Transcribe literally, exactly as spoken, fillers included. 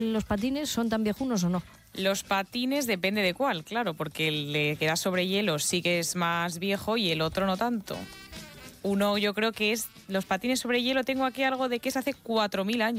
los patines son tan viejunos o no? Los patines depende de cuál, claro, porque el de que da sobre hielo sí que es más viejo y el otro no tanto. Uno yo creo que es, los patines sobre hielo tengo aquí algo de que es hace cuatro mil años.